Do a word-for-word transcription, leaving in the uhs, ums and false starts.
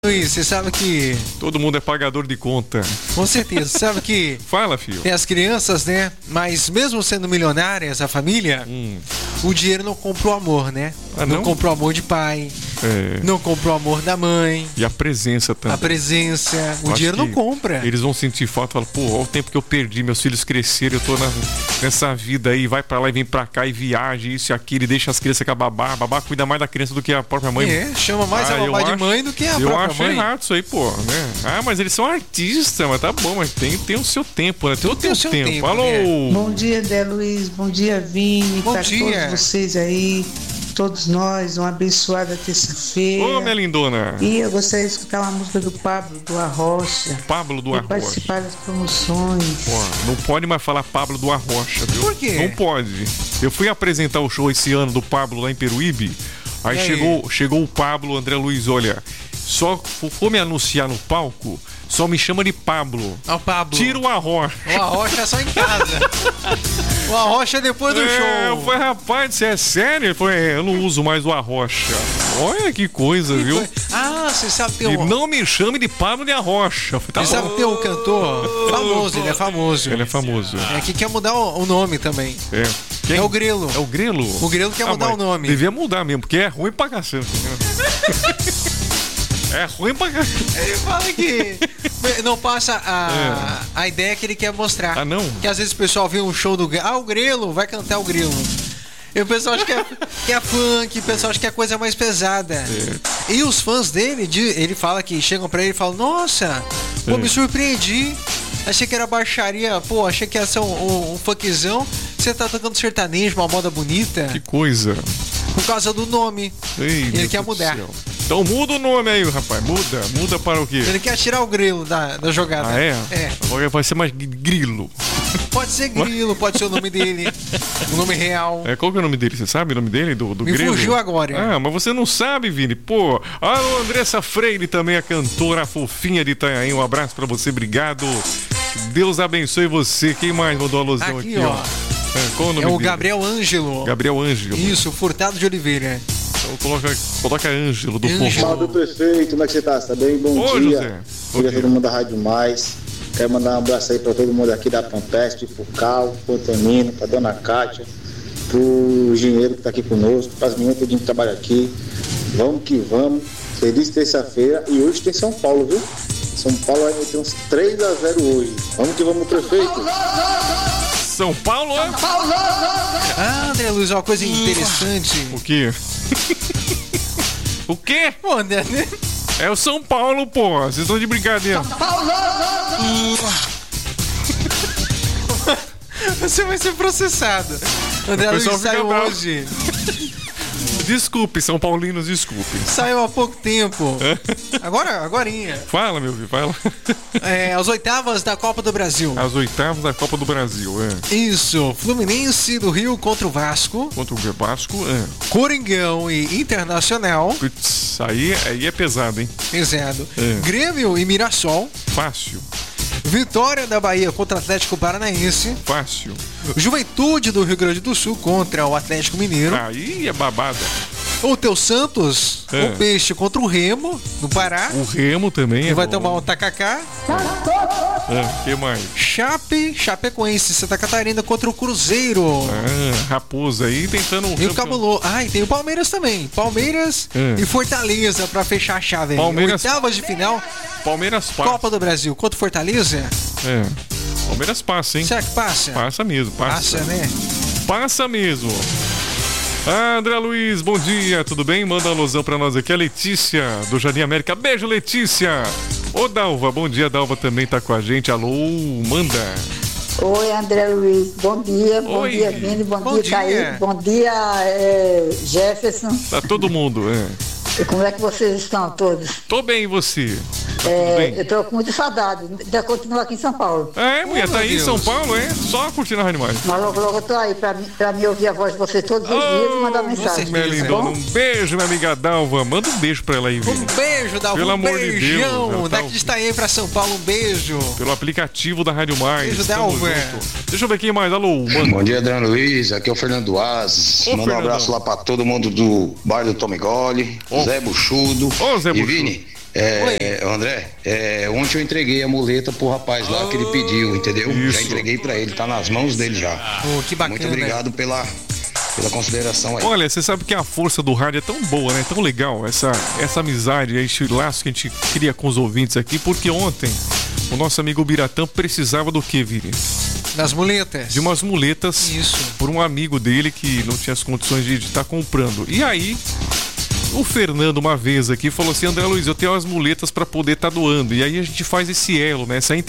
Luiz, você sabe que... Todo mundo é pagador de conta. Com certeza, você sabe que... Fala, filho. Tem as crianças, né? Mas mesmo sendo milionárias, a família, hum. o dinheiro não compra o amor, né? Ah, não? Não compra o amor de pai, é. não compra o amor da mãe. E a presença também. A presença, o eu dinheiro não compra. Eles vão sentir falta, falam, pô, olha o tempo que eu perdi, meus filhos cresceram, eu tô na, nessa vida aí, vai pra lá e vem pra cá e viaja, isso e aquilo, e deixa as crianças com a babá. A babá cuida mais da criança do que a própria mãe. É, chama mais ah, a babá de acho, mãe do que a eu própria acho mãe. errado isso aí, pô, né? Ah, mas eles são artistas, mas tá bom, mas tem, tem o seu tempo, né? Tem o tem seu tempo. tempo. Alô! Né? Bom dia, Dé Luiz, bom dia, Vini, bom pra dia. todos vocês aí, todos nós, uma abençoada terça-feira. Ô, minha lindona! E eu gostaria de escutar uma música do Pablo, do Arrocha. Pablo do Arrocha. Participar das promoções. Pô, não pode mais falar Pablo do Arrocha, viu? Por quê? Não pode. Eu fui apresentar o show esse ano do Pablo lá em Peruíbe. Aí, aí? Chegou, chegou o Pablo, André Luiz, olha, só for me anunciar no palco, só me chama de Pablo. É o Pablo. Tira o Arrocha. O Arrocha é só em casa. O Arrocha é depois do é, show. Eu falei, rapaz, você é sério? Ele falou, é, eu não uso mais o Arrocha. Olha que coisa, que viu? Coisa. Ah, você sabe que tem um... E não me chame de Pablo de Arrocha. Você tá sabe que tem um cantor famoso, ele é famoso. Ele é famoso. É, que quer mudar o nome também. É. Quem? É o Grelo. É o Grelo? O Grelo quer ah, mudar o nome. Devia mudar mesmo, porque é ruim pra cacete. É ruim pra cacete. Ele fala que não passa a, é. a ideia que ele quer mostrar. Ah, não? Que às vezes o pessoal vê um show do Grelo. Ah, o Grelo, vai cantar o Grelo. E o pessoal acha que é, que é funk, o pessoal acha que é coisa mais pesada. É. E os fãs dele, ele fala que chegam pra ele e falam, nossa, pô, é. me surpreendi. Achei que era baixaria, pô, achei que ia ser um, um, um funkzão. Você tá tocando sertanejo, uma moda bonita. Que coisa. Por causa do nome. Ei, ele quer mudar. Então muda o nome aí, rapaz. Muda. Muda para o quê? Ele quer tirar o grilo da, da jogada. Ah, é? É. Agora vai ser mais grilo. Pode ser grilo, pode ser o nome dele. O nome real. É, qual que é o nome dele? Você sabe o nome dele? Do, do Me grilo? fugiu agora. Ah, mas você não sabe, Vini. Pô, a Andressa Freire também, a cantora fofinha de Itanhaém. Um abraço pra você, obrigado. Que Deus abençoe você. Quem mais mandou a alusão aqui, aqui ó? ó? É, qual o nome é o dele? Gabriel Ângelo. Gabriel Ângelo. Isso, Furtado de Oliveira. Então coloca, coloca Ângelo do Forró. Fala do prefeito, como é que você tá? Você tá bem? Bom Ô, dia. José. Bom dia a todo mundo da Rádio Mais. Quero mandar um abraço aí pra todo mundo aqui da Pampesp, pro Cal, pro Antonino, pra Dona Kátia, pro engenheiro que tá aqui conosco, pras meninas que trabalham aqui. Vamos que vamos. Feliz terça-feira e hoje tem São Paulo, viu? São Paulo vai meter uns três a zero hoje. Vamos que vamos, prefeito. São Paulo, é? Ah, André Luiz, uma coisa interessante. O quê? O quê? Pô, André... É o São Paulo, pô. Vocês estão de brincadeira. São Paulo! Você vai ser processado. André Luiz saiu hoje. Desculpe, São Paulinos, desculpe. Saiu há pouco tempo. Agora, agorinha. Fala, meu filho, fala. É, as oitavas da Copa do Brasil. As oitavas da Copa do Brasil, é. Isso. Fluminense do Rio contra o Vasco. Contra o Vasco, é. Coringão e Internacional. Putz, aí, aí é pesado, hein? Pesado. É. Grêmio e Mirassol. Fácil. Vitória da Bahia contra o Atlético Paranaense. Fácil. Juventude do Rio Grande do Sul contra o Atlético Mineiro. Aí é babada. O teu Santos, é. o Peixe contra o Remo, no Pará. O Remo também é vai bom. tomar um tacacá. É, que mais? Chape, Chapecoense, Santa Catarina contra o Cruzeiro. Ah, Raposa aí tentando... E o Cabulô. Ah, e tem o Palmeiras também. Palmeiras é. e Fortaleza pra fechar a chave. Palmeiras... Oitavas de final. Palmeiras passa. Copa do Brasil contra o Fortaleza. É. Palmeiras passa, hein? Será que passa? Passa mesmo, passa. Passa, né? Passa mesmo. Ah, André Luiz, bom dia, tudo bem? Manda uma alusão pra nós aqui, a Letícia, do Jardim América. Beijo, Letícia! Ô, Dalva, bom dia, Dalva também tá com a gente. Alô, manda! Oi, André Luiz, bom dia, bom Oi. dia, Vini, bom, bom dia, dia, Caí, bom dia, é, Jefferson. Tá todo mundo, é. E como é que vocês estão todos? Tô bem, e você? Tá é, bem? Eu tô com muita saudade, ainda continuo aqui em São Paulo. É, mulher, oh, tá aí Deus. em São Paulo, é? Só curtindo a Rádio Mais. Mas logo, logo eu tô aí pra, pra me ouvir a voz de vocês todos os oh, dias e mandar mensagem. Minha lindona, um beijo, minha amiga Dalva. Manda um beijo pra ela aí, Vini. Um beijo, Dalva. Pelo um amor beijão. de Deus. Daqui de Itaém pra São Paulo, um beijo. Pelo aplicativo da Rádio Mais. Beijo, Dalva. Deixa eu ver quem mais. Alô, mano. Bom dia, Adriano Luiz. Aqui é o Fernando Azes. Ô, Manda um Fernando. abraço lá pra todo mundo do bairro do Tomigoli, Ô. Zé Buchudo. Ô, Zé e Buchudo. Vini, É, André, é, ontem eu entreguei a muleta pro rapaz lá que ele pediu, entendeu? Isso. Já entreguei pra ele, tá nas mãos dele já. Oh, que bacana. Muito obrigado pela, pela consideração aí. Olha, você sabe que a força do rádio é tão boa, né? Tão legal, essa, essa amizade, esse laço que a gente cria com os ouvintes aqui, porque ontem o nosso amigo Biratã precisava do que, Vini? Das muletas. De umas muletas. Isso. Por um amigo dele que não tinha as condições de estar comprando. E aí, o Fernando uma vez aqui falou assim, André Luiz, eu tenho umas muletas para poder estar tá doando. E aí a gente faz esse elo, né? Essa